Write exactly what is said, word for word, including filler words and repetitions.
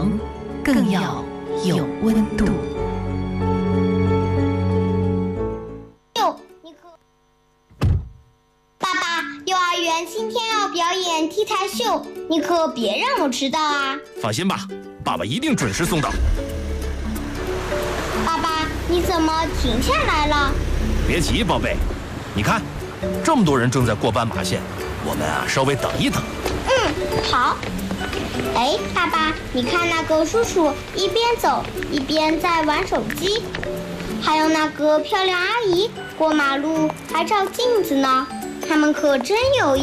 能，更要有温度。 你可爸爸，幼儿园今天要表演 T 台秀，你可别让我迟到啊！ 放心吧，爸爸一定准时送到。 爸爸，你怎么停下来了？ 别急，宝贝，你看，这么多人正在过斑马线，我们啊稍微等一等。 嗯，好。哎，爸爸，你看那个叔叔一边走一边在玩手机，还有那个漂亮阿姨过马路还照镜子呢，他们可真有意思。